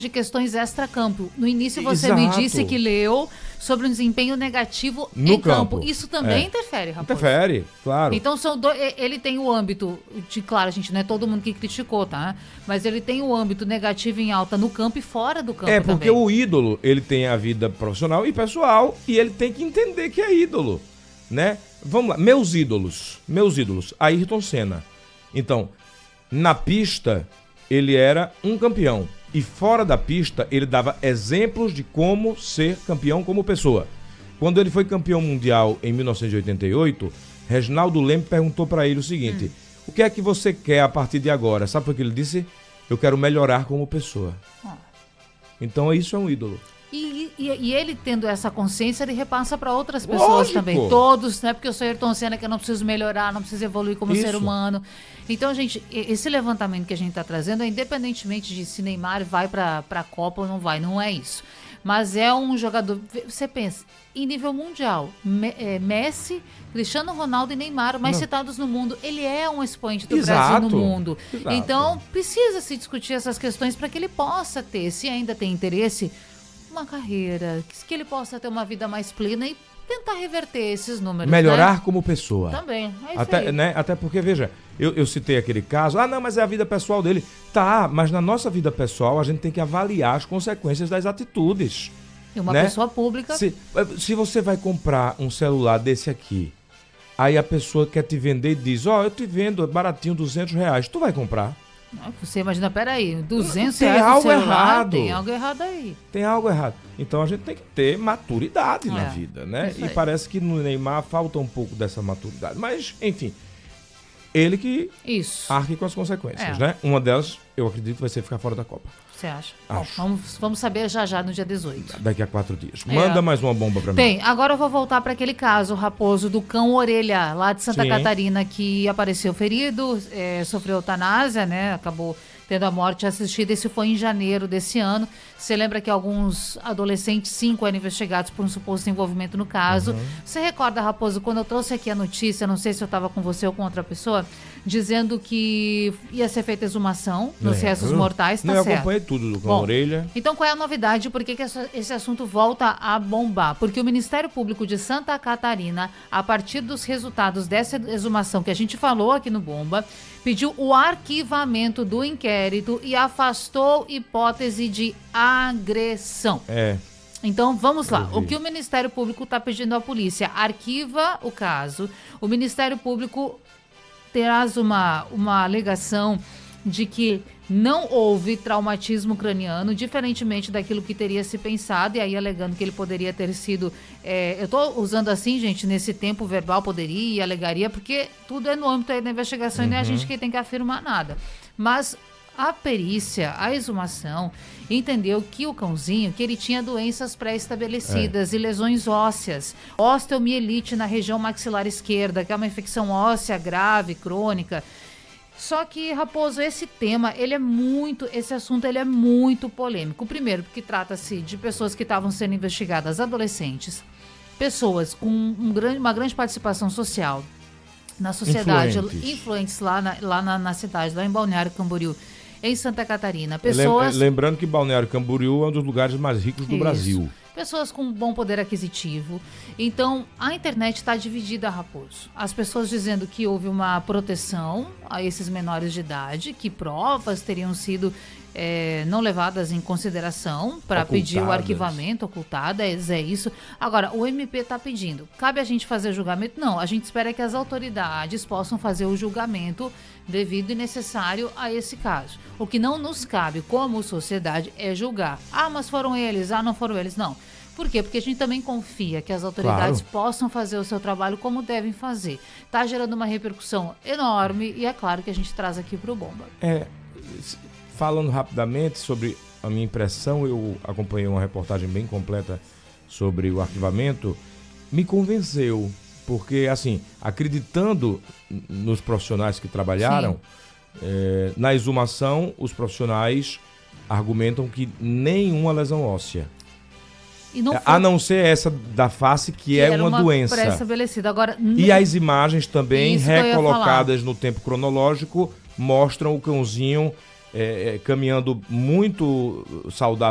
de questões extra-campo. No início você Exato. me disse que leu sobre um desempenho negativo No em campo. campo. Isso também interfere, Raposo. Interfere, claro. Então ele tem o âmbito de, claro, gente, não é todo mundo que criticou, tá? Mas ele tem o âmbito negativo em alta no campo e fora do campo É, porque também. o ídolo, ele tem a vida profissional e pessoal e ele tem que entender que é ídolo, né? Vamos lá, meus ídolos, Ayrton Senna. Então, na pista, ele era um campeão. E fora da pista, ele dava exemplos de como ser campeão como pessoa. Quando ele foi campeão mundial em 1988, Reginaldo Leme perguntou para ele o seguinte: o que é que você quer a partir de agora? Sabe o que ele disse? Eu quero melhorar como pessoa. Então isso é um ídolo. E ele tendo essa consciência, ele repassa para outras pessoas Lógico. também. Todos, né? Porque eu sou Ayrton Senna, que eu não preciso melhorar, não preciso evoluir como Isso. ser humano. Então, gente, esse levantamento que a gente está trazendo é independentemente de se Neymar vai para a Copa ou não vai, não é isso. Mas é um jogador, você pensa, em nível mundial, Messi, Cristiano Ronaldo e Neymar, mais citados no mundo, ele é um expoente do Brasil no mundo. Exato. Então, precisa se discutir essas questões para que ele possa ter, se ainda tem interesse, uma carreira, que ele possa ter uma vida mais plena e tentar reverter esses números. Melhorar né? como pessoa. Também, é isso Até, aí. né? Até porque, veja, eu citei aquele caso, não, mas é a vida pessoal dele. Tá, mas na nossa vida pessoal a gente tem que avaliar as consequências das atitudes. E uma né? pessoa pública... Se você vai comprar um celular desse aqui, aí a pessoa quer te vender e diz, eu te vendo baratinho, R$200, tu vai comprar? Você imagina, peraí, R$200 Tem no algo celular, errado. tem algo errado aí. Tem algo errado. Então a gente tem que ter maturidade na vida, né? E parece que no Neymar falta um pouco dessa maturidade. Mas, enfim, ele que arque com as consequências, né? Uma delas, eu acredito, vai ser ficar fora da Copa. Você acha? Acho. Bom, vamos saber já no dia 18. Daqui a 4 dias. Manda mais uma bomba pra mim. Tem. Agora eu vou voltar para aquele caso, Raposo, do cão orelha, lá de Santa Catarina, que apareceu ferido, sofreu eutanásia, né? Acabou tendo a morte assistida. Esse foi em janeiro desse ano. Você lembra que alguns adolescentes, 5 eram investigados por um suposto envolvimento no caso. Você recorda, Raposo, quando eu trouxe aqui a notícia, não sei se eu estava com você ou com outra pessoa, dizendo que ia ser feita exumação nos restos mortais, tá certo? Eu acompanhei tudo do cão orelha. Então qual é a novidade? Por que esse assunto volta a bombar? Porque o Ministério Público de Santa Catarina, a partir dos resultados dessa exumação que a gente falou aqui no Bomba, pediu o arquivamento do inquérito e afastou hipótese de agressão. Então, vamos lá. O que o Ministério Público está pedindo à polícia? Arquiva o caso. O Ministério Público traz uma alegação de que não houve traumatismo craniano, diferentemente daquilo que teria se pensado, e aí alegando que ele poderia ter sido... eu estou usando assim, gente, nesse tempo verbal, poderia e alegaria, porque tudo é no âmbito aí da investigação e não é a gente que tem que afirmar nada. Mas a perícia, a exumação, entendeu que o cãozinho, que ele tinha doenças pré-estabelecidas e lesões ósseas, osteomielite na região maxilar esquerda, que é uma infecção óssea grave, crônica. Só que, Raposo, esse assunto ele é muito polêmico. Primeiro, porque trata-se de pessoas que estavam sendo investigadas, adolescentes, pessoas com uma grande participação social na sociedade, influentes lá na cidade, lá em Balneário Camboriú, em Santa Catarina. Pessoas... Lembrando que Balneário Camboriú é um dos lugares mais ricos do Brasil. Pessoas com bom poder aquisitivo. Então, a internet está dividida, Raposo. As pessoas dizendo que houve uma proteção a esses menores de idade, que provas teriam sido não levadas em consideração para pedir o arquivamento, ocultadas, é isso. Agora, o MP está pedindo. Cabe a gente fazer julgamento? Não, a gente espera que as autoridades possam fazer o julgamento devido e necessário a esse caso. O que não nos cabe como sociedade é julgar. Mas foram eles, não foram eles. Não. Por quê? Porque a gente também confia que as autoridades possam fazer o seu trabalho como devem fazer. Está gerando uma repercussão enorme e é claro que a gente traz aqui para o Bomba. Falando rapidamente sobre a minha impressão, eu acompanhei uma reportagem bem completa sobre o arquivamento, me convenceu, porque assim, acreditando nos profissionais que trabalharam, na exumação, os profissionais argumentam que nenhuma lesão óssea. A não ser essa da face, que é uma doença. Pré-estabelecida. Agora, e as imagens também recolocadas no tempo cronológico mostram o cãozinho caminhando muito saudável